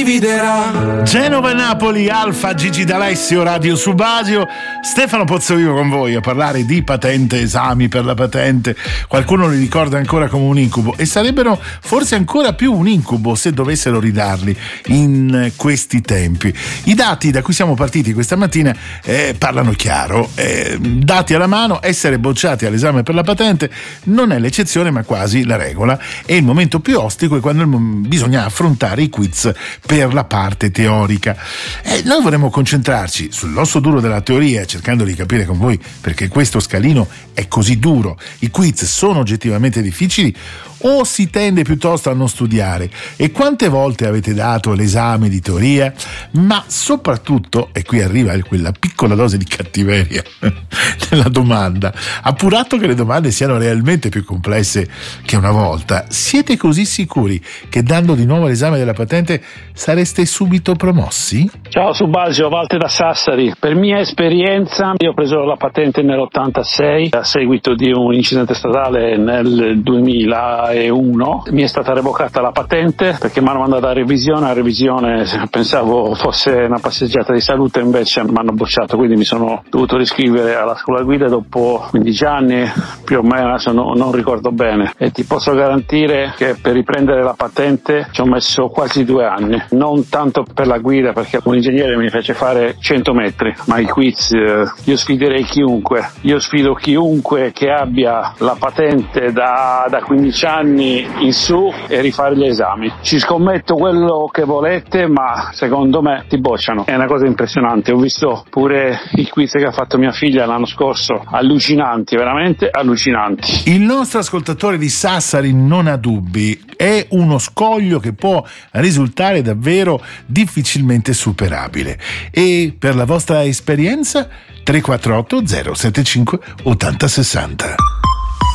dividerà. Genova-Napoli, Alfa, Gigi D'Alessio, Radio Subasio. Stefano Pozzovivo con voi a parlare di patente, esami per la patente. Qualcuno li ricorda ancora come un incubo e sarebbero forse ancora più un incubo se dovessero ridarli in questi tempi. I dati da cui siamo partiti questa mattina parlano chiaro. Dati alla mano, essere bocciati all'esame per la patente non è l'eccezione ma quasi la regola, e il momento più ostico è quando bisogna affrontare i quiz per la parte teorica. Noi vorremmo concentrarci sull'osso duro della teoria, cercando di capire con voi perché questo scalino è così duro. I quiz sono oggettivamente difficili o si tende piuttosto a non studiare? E quante volte avete dato l'esame di teoria? Ma soprattutto, e qui arriva quella piccola dose di cattiveria nella domanda, appurato che le domande siano realmente più complesse che una volta, siete così sicuri che dando di nuovo l'esame della patente sareste subito promossi? Ciao Subasio, Walter da Sassari. Per mia esperienza, io ho preso la patente nell'86 a seguito di un incidente stradale nel 2001. Mi è stata revocata la patente perché mi hanno mandato a revisione. A revisione pensavo fosse una passeggiata di salute, invece mi hanno bocciato, quindi mi sono dovuto riscrivere alla scuola guida dopo 15 anni, più o meno, adesso non ricordo bene. E ti posso garantire che per riprendere la patente ci ho messo quasi 2 anni. Non tanto per la guida, perché un ingegnere mi fece fare 100 metri, ma i quiz io sfiderei chiunque. Io sfido chiunque che abbia la patente da 15 anni in su e rifare gli esami. Ci scommetto quello che volete, ma secondo me ti bocciano. È una cosa impressionante. Ho visto pure i quiz che ha fatto mia figlia l'anno scorso, allucinanti, veramente allucinanti. Il nostro ascoltatore di Sassari non ha dubbi, è uno scoglio che può risultare davvero difficilmente superabile. E per la vostra esperienza 348 075 8060.